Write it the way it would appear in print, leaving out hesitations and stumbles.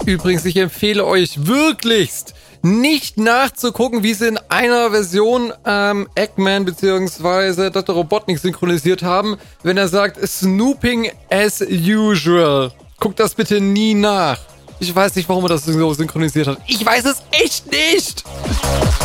Übrigens, ich empfehle euch wirklichst, nicht nachzugucken, wie sie in einer Version Eggman bzw. Dr. Robotnik synchronisiert haben, wenn er sagt, Snooping as usual. Guckt das bitte nie nach. Ich weiß nicht, warum er das so synchronisiert hat. Ich weiß es echt nicht!